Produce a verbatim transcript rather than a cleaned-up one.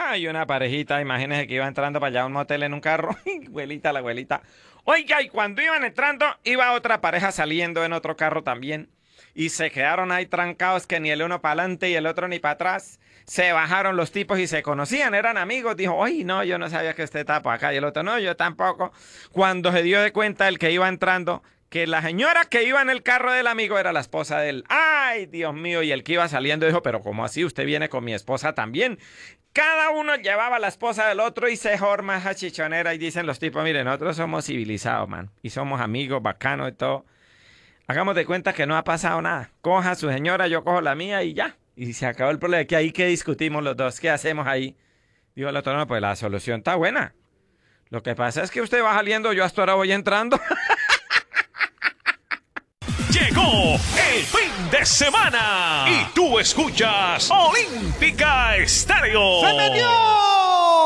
Ay, una parejita, imagínese que iba entrando para allá a un motel en un carro. Abuelita, la abuelita. Oiga, y cuando iban entrando, iba otra pareja saliendo en otro carro también. Y se quedaron ahí trancados que ni el uno para adelante y el otro ni para atrás. Se bajaron los tipos y se conocían, eran amigos. Dijo, ay, no, yo no sabía que usted estaba por acá. Y el otro, no, yo tampoco. Cuando se dio de cuenta el que iba entrando, que la señora que iba en el carro del amigo era la esposa de él. Ay, Dios mío. Y el que iba saliendo dijo, pero ¿cómo así? Usted viene con mi esposa también. Cada uno llevaba a la esposa del otro y se forma esa chichonera. Y dicen los tipos, miren, nosotros somos civilizados, man. Y somos amigos, bacanos y todo. Hagamos de cuenta que no ha pasado nada. Coja a su señora, yo cojo la mía y ya. Y se acabó el problema. ¿Qué ahí qué discutimos los dos? ¿Qué hacemos ahí? Digo el otro, no, pues la solución está buena. Lo que pasa es que usted va saliendo, yo hasta ahora voy entrando. Llegó el fin de semana y tú escuchas Olímpica Estéreo. ¡Se metió!